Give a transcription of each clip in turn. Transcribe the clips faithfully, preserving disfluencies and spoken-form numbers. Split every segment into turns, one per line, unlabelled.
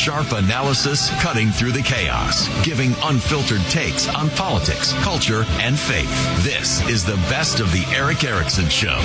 Sharp analysis cutting through the chaos, giving unfiltered takes on politics, culture, and faith. This is the best of the Erick Erickson Show.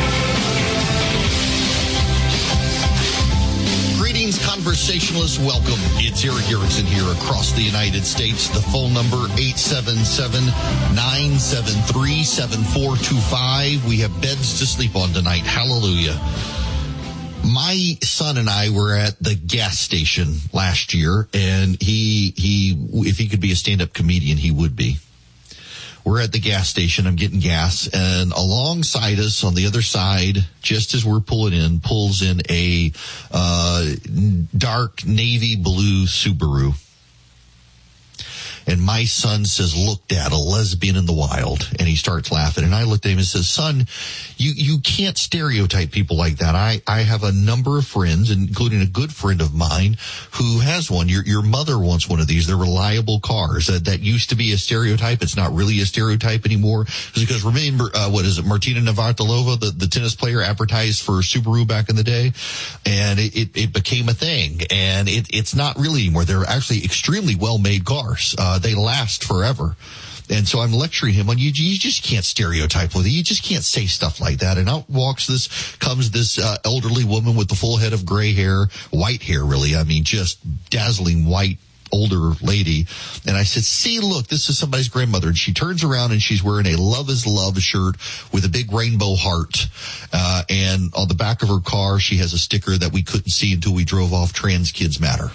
Greetings, conversationalists. Welcome. It's Erick Erickson here across the United States. The phone number, eight seven seven, nine seven three, seven four two five. We have beds to sleep on tonight. Hallelujah. My son and I were at the gas station last year, and he, he, if he could be a stand-up comedian, he would be. We're at the gas station. I'm getting gas, and alongside us on the other side, just as we're pulling in, pulls in a uh dark navy blue Subaru. And my son says, "Look, Dad, a lesbian in the wild." And he starts laughing. And I looked at him and says, "Son, you, you can't stereotype people like that. I, I have a number of friends, including a good friend of mine, who has one. Your, your mother wants one of these. They're reliable cars. That, that used to be a stereotype. It's not really a stereotype anymore." Because remember, uh, what is it? Martina Navratilova, the, the tennis player, advertised for Subaru back in the day. And it, it, it became a thing. And it, it's not really anymore. They're actually extremely well-made cars. Uh, they last forever. And so I'm lecturing him on, you, you just can't stereotype with it. You just can't say stuff like that. And out walks this, comes this uh, elderly woman with the full head of gray hair, white hair really. I mean, just dazzling white older lady. And I said, "See, look, this is somebody's grandmother." And she turns around and she's wearing a Love is Love shirt with a big rainbow heart. Uh, and on the back of her car, she has a sticker that we couldn't see until we drove off, "Trans Kids Matter."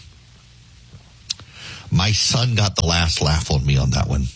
My son got the last laugh on me on that one.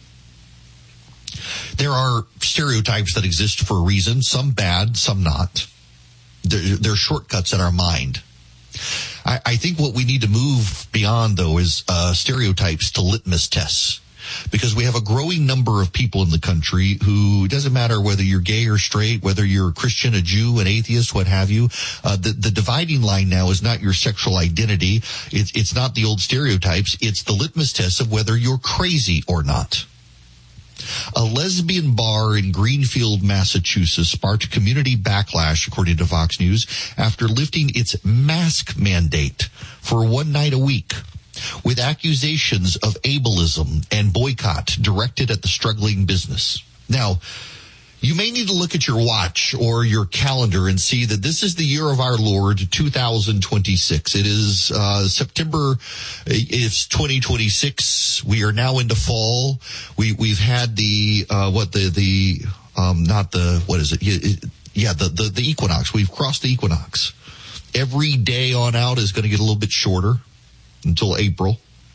There are stereotypes that exist for a reason, some bad, some not. They're, they're shortcuts in our mind. I, I think what we need to move beyond, though, is uh, stereotypes to litmus tests. Because we have a growing number of people in the country who, it doesn't matter whether you're gay or straight, whether you're a Christian, a Jew, an atheist, what have you. Uh, the, the dividing line now is not your sexual identity. It's, it's not the old stereotypes. It's the litmus test of whether you're crazy or not. A lesbian bar in Greenfield, Massachusetts sparked community backlash, according to Fox News, after lifting its mask mandate for one night a week, with accusations of ableism and boycott directed at the struggling business. Now, you may need to look at your watch or your calendar and see that this is the year of our Lord, two thousand twenty-six. It is uh September, it's twenty twenty-six. We are now into fall. We, we've had the, uh what, the, the, um not the, what is it? Yeah, the, the, the equinox. We've crossed the equinox. Every day on out is going to get a little bit shorter until April.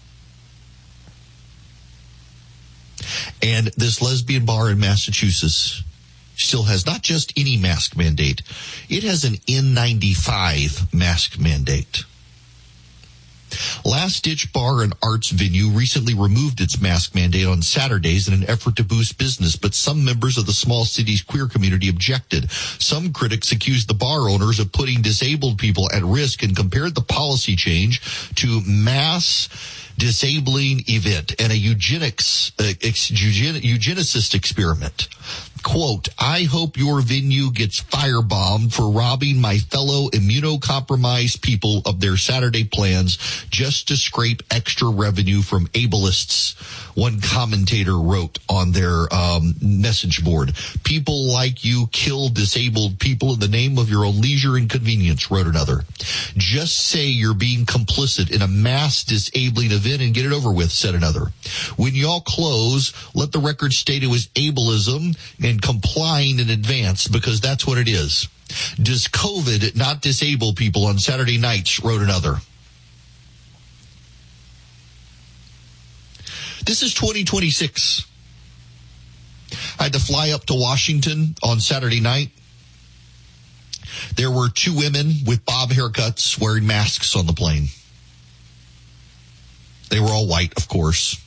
And this lesbian bar in Massachusetts still has not just any mask mandate. It has an N ninety-five mask mandate. Last Ditch Bar and Arts venue recently removed its mask mandate on Saturdays in an effort to boost business, but some members of the small city's queer community objected. Some critics accused the bar owners of putting disabled people at risk and compared the policy change to mass disabling event and a eugenics, uh, ex, eugen, eugenicist experiment. Quote, "I hope your venue gets firebombed for robbing my fellow immunocompromised people of their Saturday plans just to scrape extra revenue from ableists," one commentator wrote on their um, message board. "People like you kill disabled people in the name of your own leisure and convenience," wrote another. "Just say you're being complicit in a mass disabling event and get it over with," said another. "When y'all close, let the record state it was ableism and complying in advance, because that's what it is. Does COVID not disable people on Saturday nights?" wrote another. This is twenty twenty-six. I had to fly up to Washington on Saturday night. There were two women with bob haircuts wearing masks on the plane. They were all white, of course.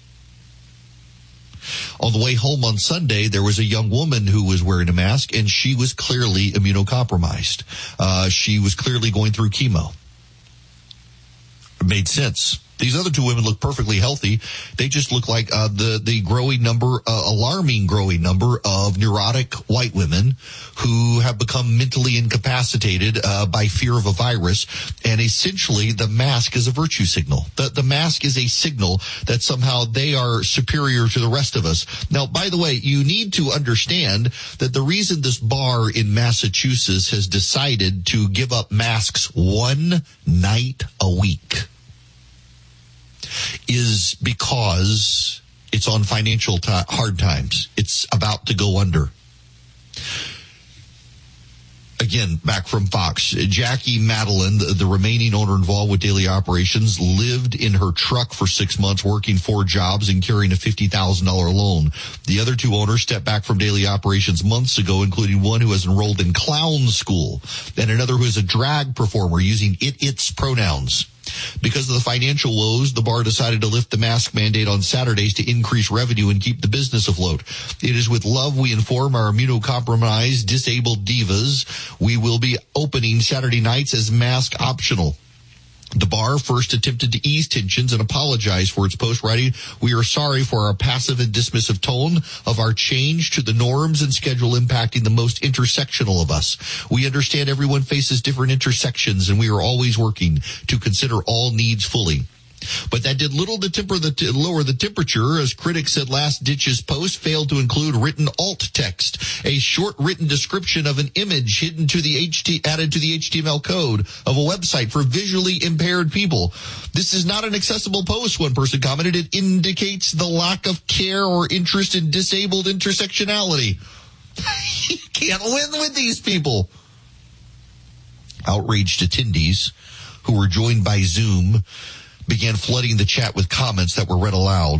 On the way home on Sunday, there was a young woman who was wearing a mask, and she was clearly immunocompromised. Uh, she was clearly going through chemo. made sense. These other two women look perfectly healthy. They just look like uh, the, the growing number, uh, alarming growing number of neurotic white women who have become mentally incapacitated uh, by fear of a virus. And essentially, the mask is a virtue signal. The, the mask is a signal that somehow they are superior to the rest of us. Now, by the way, you need to understand that the reason this bar in Massachusetts has decided to give up masks one night a week is because it's on financial t- hard times. It's about to go under. Again, back from Fox, Jackie Madeline, the, the remaining owner involved with daily operations, lived in her truck for six months, working four jobs and carrying a fifty thousand dollars loan. The other two owners stepped back from daily operations months ago, including one who has enrolled in clown school and another who is a drag performer using it, its pronouns. Because of the financial woes, the bar decided to lift the mask mandate on Saturdays to increase revenue and keep the business afloat. It is with love we inform our immunocompromised, disabled divas we will be opening Saturday nights as mask optional. The bar first attempted to ease tensions and apologize for its post, writing, "We are sorry for our passive and dismissive tone of our change to the norms and schedule impacting the most intersectional of us. We understand everyone faces different intersections, and we are always working to consider all needs fully." But that did little to temper the to lower the temperature, as critics said Last Ditch's post failed to include written alt text, a short written description of an image hidden to the H T added to the H T M L code of a website for visually impaired people. "This is not an accessible post," one person commented. "It indicates the lack of care or interest in disabled intersectionality." You can't win with these people. Outraged attendees, who were joined by Zoom, began flooding the chat with comments that were read aloud.